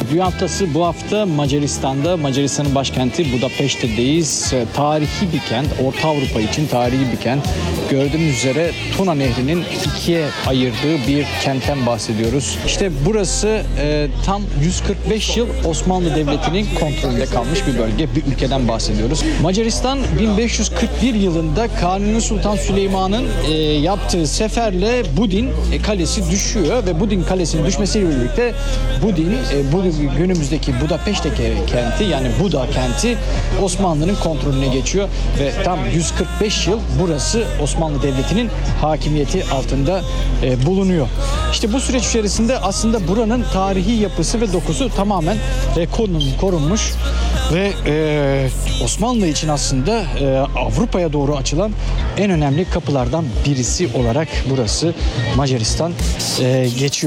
Rüya Haftası bu hafta Macaristan'da, Macaristan'ın başkenti Budapeşte'deyiz. Tarihi bir kent, Orta Avrupa için tarihi bir kent. Gördüğünüz üzere Tuna Nehri'nin ikiye ayırdığı bir kentten bahsediyoruz. İşte burası tam 145 yıl Osmanlı Devleti'nin kontrolünde kalmış bir bölge, bir ülkeden bahsediyoruz. Macaristan 1541 yılında Kanuni Sultan Süleyman'ın yaptığı seferle Budin Kalesi düşüyor ve Budin Kalesi'nin düşmesiyle birlikte Budin, günümüzdeki Budapeşte kenti, yani Buda kenti Osmanlı'nın kontrolüne geçiyor ve tam 145 yıl burası Osmanlı Devleti'nin hakimiyeti altında bulunuyor. İşte bu süreç içerisinde aslında buranın tarihi yapısı ve dokusu tamamen korunmuş ve Osmanlı için aslında Avrupa'ya doğru açılan en önemli kapılardan birisi olarak burası Macaristan geçiyor.